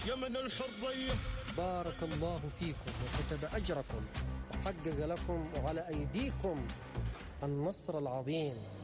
يمن الحرية. بارك الله فيكم وكتب أجركم وحقق لكم وعلى أيديكم النصر العظيم.